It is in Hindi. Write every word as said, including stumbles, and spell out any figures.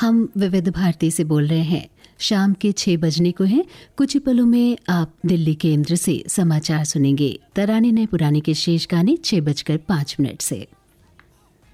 हम विविध भारती से बोल रहे हैं। शाम के छह बजने को हैं। कुछ ही पलों में आप दिल्ली केंद्र से समाचार सुनेंगे। तराने नए पुराने के शेष गाने छह बजकर पाँच मिनट से।